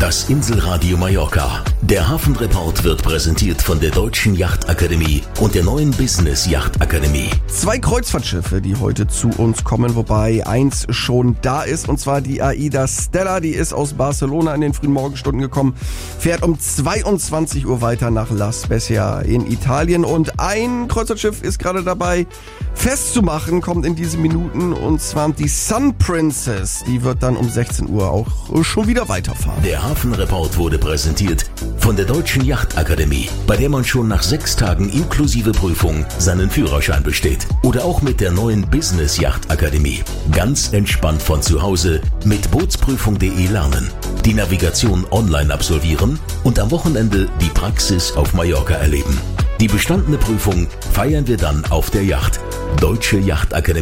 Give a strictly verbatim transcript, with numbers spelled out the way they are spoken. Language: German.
Das Inselradio Mallorca. Der Hafenreport wird präsentiert von der Deutschen Yachtakademie und der neuen Business Yachtakademie. Zwei Kreuzfahrtschiffe, die heute zu uns kommen, wobei eins schon da ist, und zwar die AIDA Stella. Die ist aus Barcelona in den frühen Morgenstunden gekommen, fährt um zweiundzwanzig Uhr weiter nach La Spezia in Italien, und ein Kreuzfahrtschiff ist gerade dabei festzumachen, kommt in diesen Minuten, und zwar die Sun Princess. Die wird dann um sechzehn Uhr auch schon wieder weiterfahren. Der Hafenreport wurde präsentiert von der Deutschen Yachtakademie, bei der man schon nach sechs Tagen inklusive Prüfung seinen Führerschein besteht. Oder auch mit der neuen Business Yachtakademie. Ganz entspannt von zu Hause mit bootsprüfung punkt de lernen, die Navigation online absolvieren und am Wochenende die Praxis auf Mallorca erleben. Die bestandene Prüfung feiern wir dann auf der Yacht. Deutsche Yachtakademie.